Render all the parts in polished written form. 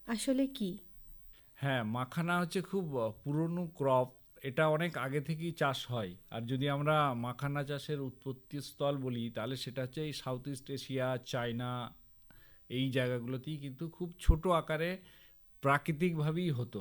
আসলে কি? হ্যাঁ, মাখানা হচ্ছে খুব পুরনো ক্রপ। এটা অনেক আগে থেকেই চাষ হয়। আর যদি আমরা মাখানা চাষের উৎপত্তি স্থল বলি তাহলে সেটা হচ্ছে এই সাউথ ইস্ট এশিয়া, চায়না, এই জায়গাগুলোতেই কিন্তু খুব ছোট আকারে প্রাকৃতিকভাবেই হতো।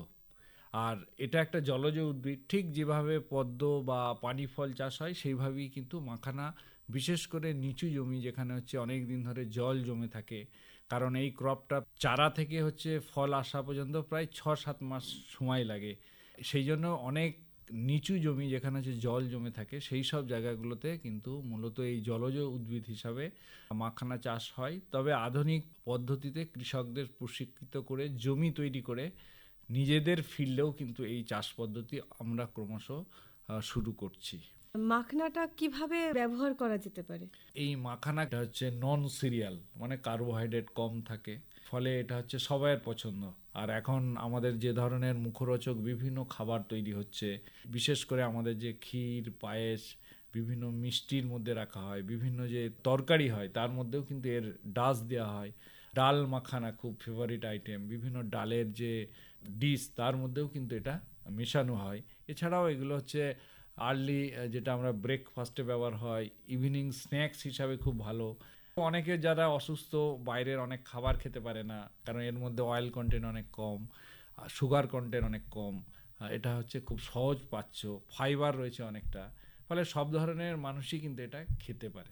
আর এটা একটা জলজ উদ্ভিদ, ঠিক যেভাবে পদ্ম বা পানি ফল চাষ হয় সেইভাবেই কিন্তু মাখানা, বিশেষ করে নিচু জমি যেখানে হচ্ছে অনেক দিন ধরে জল জমে থাকে। কারণ এই ক্রপটা চারা থেকে হচ্ছে ফল আসা পর্যন্ত প্রায় 6-7 মাস সময় লাগে। সেই জন্য অনেক নিচু জমি যেখানে হচ্ছে জল জমে থাকে সেই সব জায়গাগুলোতে কিন্তু মূলত এই জলজ উদ্ভিদ হিসাবে মাখানা চাষ হয়। তবে আধুনিক পদ্ধতিতে কৃষকদের প্রশিক্ষিত করে জমি তৈরি করে নিজেদের ফিল্ডেও কিন্তু এই চাষ পদ্ধতি আমরা ক্রমশ শুরু করছি। মাখনাটা কিভাবে ব্যবহার করা যেতে পারে? এই মাখানাটা হচ্ছে নন সিরিয়াল, মানে কার্বোহাইড্রেট কম থাকে, ফলে এটা হচ্ছে সবাইয়ের পছন্দ। আর এখন আমাদের যে ধরনের মুখরোচক বিভিন্ন খাবার তৈরি হচ্ছে, বিশেষ করে আমাদের যে ক্ষীর, পায়েস, বিভিন্ন মিষ্টির মধ্যে রাখা হয়, বিভিন্ন যে তরকারি হয় তার মধ্যেও কিন্তু এর ডাস দেওয়া হয়। ডাল মাখানা খুব ফেভারিট আইটেম, বিভিন্ন ডালের যে ডিশ তার মধ্যেও কিন্তু এটা মেশানো হয়। এছাড়াও এগুলো হচ্ছে আর্লি, যেটা আমরা ব্রেকফাস্টে ব্যবহার হয়, ইভিনিং স্ন্যাক্স হিসাবে খুব ভালো। অনেকে যারা অসুস্থ বাইরের অনেক খাবার খেতে পারে না, কারণ এর মধ্যে অয়েল কন্টেন্ট অনেক কম, সুগার কন্টেন্ট অনেক কম, এটা হচ্ছে খুব সহজ পাচ্য, ফাইবার রয়েছে অনেকটা, ফলে সব ধরনের মানুষই কিন্তু এটা খেতে পারে।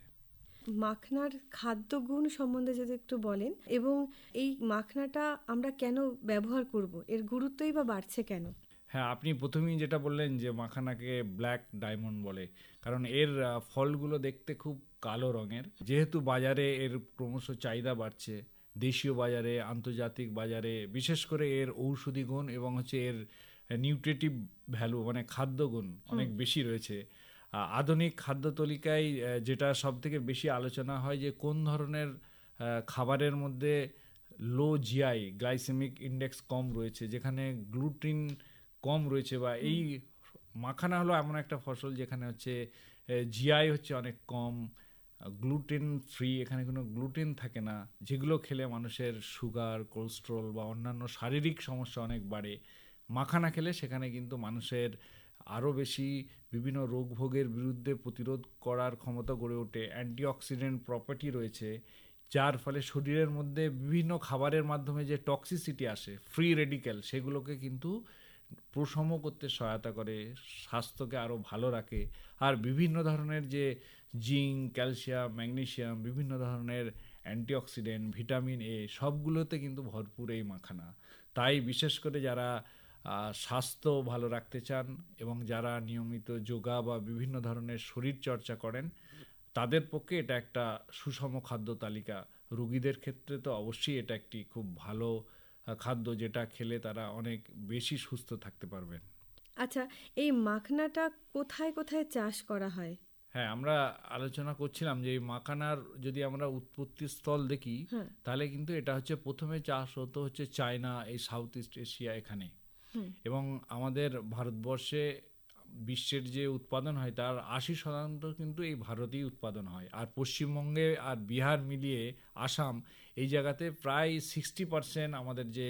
মাখনার খাদ্য গুণ সম্বন্ধে যদি একটু বলেন, এবং এই মাখনাটা আমরা কেন ব্যবহার করব, এর গুরুত্বই বা বাড়ছে কেন? হ্যাঁ, আপনি প্রথমেই যেটা বললেন যে মাখানাকে ব্ল্যাক ডায়মন্ড বলে, কারণ এর ফলগুলো দেখতে খুব কালো রঙের। যেহেতু বাজারে এর ক্রমশ চাহিদা বাড়ছে, দেশীয় বাজারে, আন্তর্জাতিক বাজারে, বিশেষ করে এর ঔষধি গুণ এবং হচ্ছে এর নিউট্রিটিভ ভ্যালু, মানে খাদ্য গুণ অনেক বেশি রয়েছে। আধুনিক খাদ্য তালিকায় যেটা সব থেকে বেশি আলোচনা হয় যে কোন ধরনের খাবারের মধ্যে লো জিআই, গ্লাইসেমিক ইন্ডেক্স কম রয়েছে, যেখানে গ্লুটিন কম রয়েছে, বা এই মাখানা হলো এমন একটা ফসল যেখানে হচ্ছে জিআই হচ্ছে অনেক কম, গ্লুটেন ফ্রি, এখানে কোনো গ্লুটেন থাকে না, যেগুলো খেলে মানুষের সুগার, কোলেস্ট্রল বা অন্যান্য শারীরিক সমস্যা অনেক বাড়ে। মাখানা খেলে সেখানে কিন্তু মানুষের আরও বেশি বিভিন্ন রোগ ভোগের বিরুদ্ধে প্রতিরোধ করার ক্ষমতা গড়ে ওঠে, অ্যান্টিঅক্সিডেন্ট প্রপার্টি রয়েছে, যার ফলে শরীরের মধ্যে বিভিন্ন খাবারের মাধ্যমে যে টক্সিসিটি আসে, ফ্রি রেডিক্যাল, সেগুলোকে কিন্তু প্রশম করতে সহায়তা করে, স্বাস্থ্যকে আরও ভালো রাখে। আর বিভিন্ন ধরনের যে জিঙ্ক, ক্যালসিয়াম, ম্যাগনেসিয়াম, বিভিন্ন ধরনের অ্যান্টিঅক্সিডেন্ট, ভিটামিন এ, সবগুলোতে কিন্তু ভরপুর এই মাখানা। তাই বিশেষ করে যারা স্বাস্থ্য ভালো রাখতে চান এবং যারা নিয়মিত যোগা বা বিভিন্ন ধরনের শরীর চর্চা করেন, তাদের পক্ষে এটা একটা সুষম খাদ্য তালিকা। রোগীদের ক্ষেত্রে তো অবশ্যই এটা একটি খুব ভালো খাদ্য, যেটা খেলে তারা অনেক বেশি সুস্থ থাকতে পারবেন। আচ্ছা, এই মাখনাটা কোথায় কোথায় চাষ করা হয়? হ্যাঁ, আমরা আলোচনা করছিলাম যে এই মাখানার যদি আমরা উৎপত্তি স্থল দেখি, হ্যাঁ। তাহলে কিন্তু এটা হচ্ছে প্রথমে চাষ হতো হচ্ছে চায়না, এই সাউথ ইস্ট এশিয়া এখানে। এবং আমাদের ভারতবর্ষে বিশ্বের যে উৎপাদন হয় তার 80% কিন্তু এই ভারতেই উৎপাদন হয়। আর পশ্চিমবঙ্গে আর বিহার মিলিয়ে আসাম, এই জায়গাতে প্রায় 60% আমাদের যে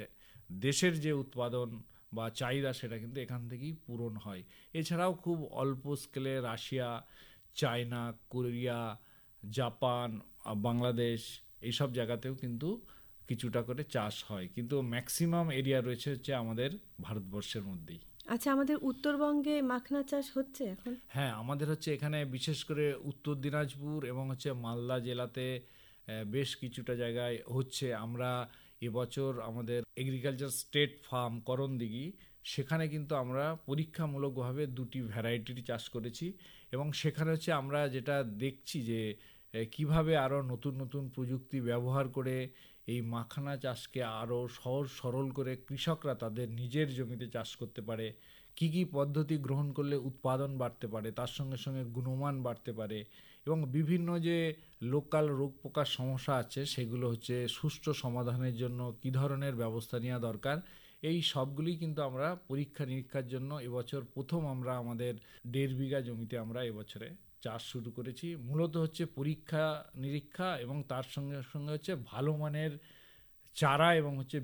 দেশের যে উৎপাদন বা চাহিদা সেটা কিন্তু এখান থেকেই পূরণ হয়। এছাড়াও খুব অল্প স্কেলে Russia, China, Korea, Japan, Bangladesh, এইসব জায়গাতেও কিন্তু কিছুটা করে চাষ হয়, কিন্তু ম্যাক্সিমাম এরিয়া রয়েছে হচ্ছে আমাদের ভারতবর্ষের মধ্যেই। আচ্ছা, আমাদের উত্তরবঙ্গে মাখনা চাষ হচ্ছে এখন? হ্যাঁ, আমাদের হচ্ছে এখানে বিশেষ করে উত্তর দিনাজপুর এবং হচ্ছে মালদা জেলাতে বেশ কিছুটা জায়গায় হচ্ছে। আমরা এবছর আমাদের এগ্রিকালচার স্টেট ফার্ম করণদিঘি, সেখানে কিন্তু আমরা পরীক্ষামূলকভাবে 2টি ভ্যারাইটির চাষ করেছি। এবং সেখানে হচ্ছে আমরা যেটা দেখছি যে কিভাবে আরও নতুন নতুন প্রযুক্তি ব্যবহার করে এই মাখানা চাষকে আরও সহজ সরল করে কৃষকরা তাদের নিজের জমিতে চাষ করতে পারে, কি কি পদ্ধতি গ্রহণ করলে উৎপাদন বাড়তে পারে, তার সঙ্গে সঙ্গে গুণমান বাড়তে পারে, এবং বিভিন্ন যে লোকাল রোগ পোকার সমস্যা আছে সেগুলো হচ্ছে সুষ্ঠু সমাধানের জন্য কী ধরনের ব্যবস্থা নেওয়া দরকার, এই সবগুলি কিন্তু আমরা পরীক্ষা নিরীক্ষার জন্য এবছর প্রথম আমরা আমাদের 1.5 বিঘা জমিতে আমরা এবছরে চাষ শুরু করেছি। মূলত হচ্ছে পরীক্ষা নিরীক্ষা এবং তার সঙ্গে সঙ্গে হচ্ছে ভালো মানের চারা এবং হচ্ছে